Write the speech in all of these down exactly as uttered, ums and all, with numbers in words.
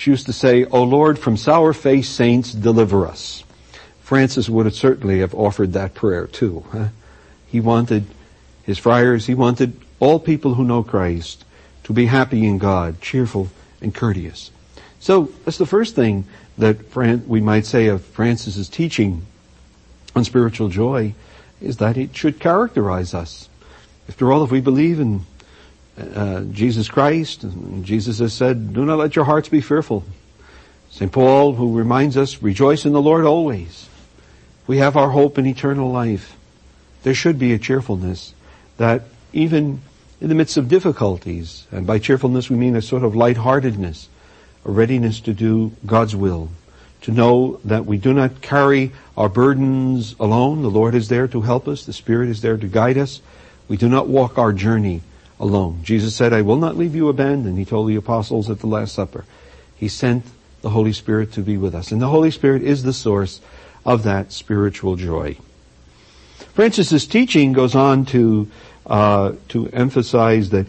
She used to say, "O Lord, from sour-faced saints, deliver us." Francis would have certainly have offered that prayer too. Huh? He wanted his friars, he wanted all people who know Christ to be happy in God, cheerful and courteous. So that's the first thing that Fran- we might say of Francis's teaching on spiritual joy, is that it should characterize us. After all, if we believe in uh, Jesus Christ, and Jesus has said, "Do not let your hearts be fearful." Saint Paul, who reminds us, "Rejoice in the Lord always." We have our hope in eternal life. There should be a cheerfulness that even in the midst of difficulties, and by cheerfulness we mean a sort of lightheartedness, a readiness to do God's will, to know that we do not carry our burdens alone. The Lord is there to help us. The Spirit is there to guide us. We do not walk our journey alone. Jesus said, "I will not leave you abandoned," he told the apostles at the Last Supper. He sent the Holy Spirit to be with us. And the Holy Spirit is the source of that spiritual joy. Francis's teaching goes on to uh, to emphasize that,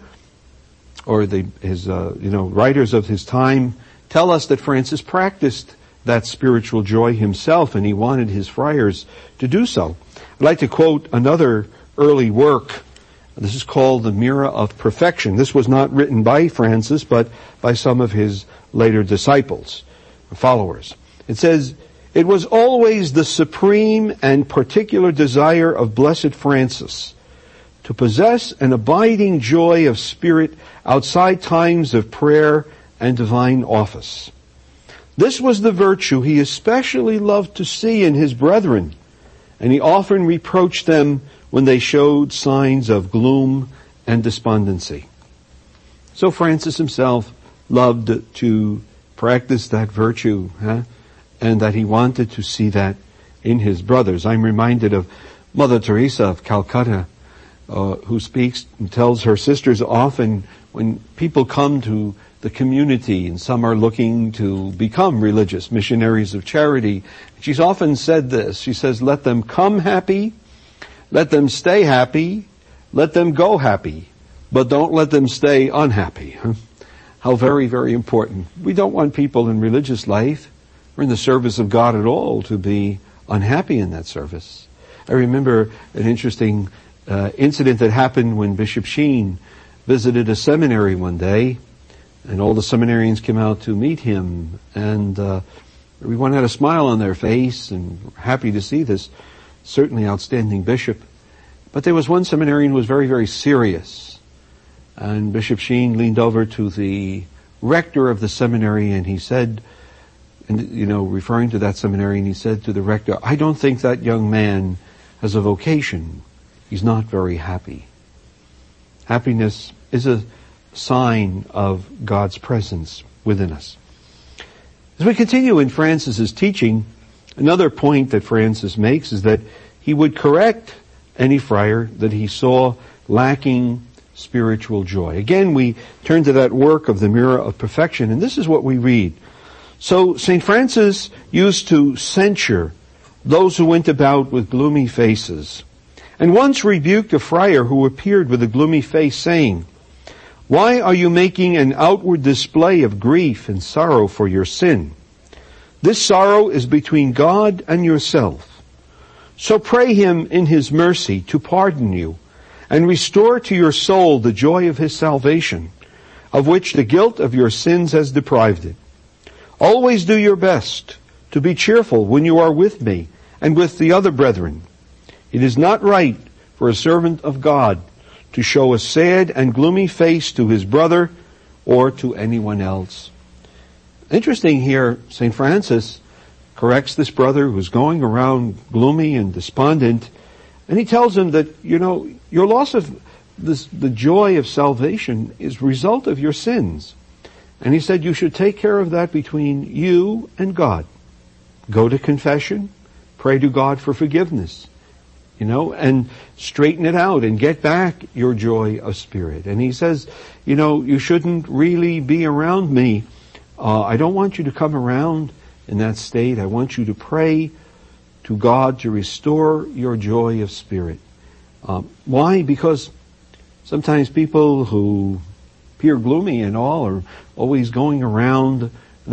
or the his uh, you know writers of his time tell us that Francis practiced that spiritual joy himself, and he wanted his friars to do so. I'd like to quote another early work. This is called The Mirror of Perfection. This was not written by Francis, but by some of his later disciples, followers. It says, "It was always the supreme and particular desire of Blessed Francis to possess an abiding joy of spirit outside times of prayer and divine office. This was the virtue he especially loved to see in his brethren, and he often reproached them when they showed signs of gloom and despondency." So Francis himself loved to practice that virtue, huh? And that he wanted to see that in his brothers. I'm reminded of Mother Teresa of Calcutta, uh, who speaks and tells her sisters often when people come to the community, and some are looking to become religious, missionaries of charity. She's often said this. She says, "Let them come happy, let them stay happy, let them go happy, but don't let them stay unhappy." How very, very important. We don't want people in religious life or in the service of God at all to be unhappy in that service. I remember an interesting uh, incident that happened when Bishop Sheen visited a seminary one day, and all the seminarians came out to meet him, and uh, everyone had a smile on their face and happy to see this certainly outstanding bishop. But there was one seminarian who was very, very serious, and Bishop Sheen leaned over to the rector of the seminary and he said, and you know, referring to that seminary, and he said to the rector, "I don't think that young man has a vocation. He's not very happy." Happiness is a sign of God's presence within us. As we continue in Francis's teaching, another point that Francis makes is that he would correct any friar that he saw lacking spiritual joy. Again, we turn to that work of the Mirror of Perfection, and this is what we read. "So Saint Francis used to censure those who went about with gloomy faces, and once rebuked a friar who appeared with a gloomy face, saying, 'Why are you making an outward display of grief and sorrow for your sin? This sorrow is between God and yourself. So pray him in his mercy to pardon you and restore to your soul the joy of his salvation, of which the guilt of your sins has deprived it. Always do your best to be cheerful when you are with me and with the other brethren. It is not right for a servant of God to show a sad and gloomy face to his brother or to anyone else.'" Interesting here, Saint Francis corrects this brother who's going around gloomy and despondent, and he tells him that, you know, your loss of this, the joy of salvation is a result of your sins. And he said you should take care of that between you and God. Go to confession, pray to God for forgiveness, you know, and straighten it out and get back your joy of spirit. And he says, you know, you shouldn't really be around me. Uh, I don't want you to come around in that state. I want you to pray to God to restore your joy of spirit. Um, why? Because sometimes people who appear gloomy and all are always going around